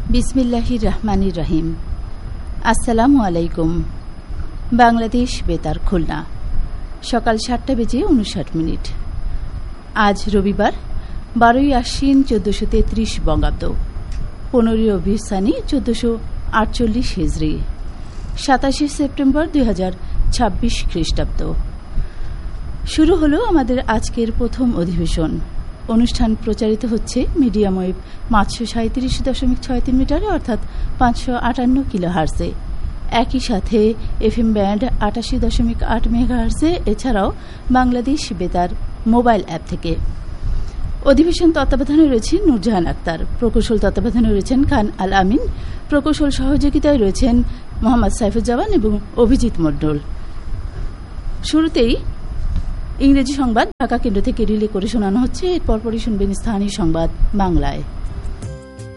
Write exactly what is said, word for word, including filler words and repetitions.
বিসমিল্লাহির রহমানির রহিম। আসসালামু আলাইকুম। বাংলাদেশ বেতার খুলনা, সকাল সাতটা বেজে উনষাট মিনিট। আজ রবিবার, বারোই আশ্বিন চোদ্দশো তেত্রিশ বঙ্গাব্দ, পনেরোই অভিসানি চোদ্দশো আটচল্লিশ হিজড়ি, সাতাশে সেপ্টেম্বর দুই হাজার ছাব্বিশ খ্রিস্টাব্দ। শুরু হলো আমাদের আজকের প্রথম অধিবেশন। অনুষ্ঠান প্রচারিত হচ্ছে মিডিয়াম ওয়েভ পাঁচশো সাঁত্রিশ দশমিক ছয় তিন মিটারে, অর্থাৎ পাঁচশো আটান্ন কিলো হার্জে। একই সাথে এফএম ব্যান্ড আটাশি দশমিক আট মেগা হার্জে, এছাড়াও বাংলাদেশ বেতার মোবাইল অ্যাপ থেকে। অধিবেশন তত্ত্বাবধানে রয়েছেন নূরজাহান আক্তার, প্রকৌশল তত্ত্বাবধানে রয়েছেন খান আল আমিন, প্রকৌশল সহযোগিতায় রয়েছেন মোহাম্মদ সাইফুজ্জামান এবং অভিজিৎ মণ্ডল। শুরুতেই ইংরেজি সংবাদ ঢাকা কেন্দ্র থেকে রিলে করে শোনানো হচ্ছে। এরপর পরই শুনবেন স্থানীয় সংবাদ বাংলায়।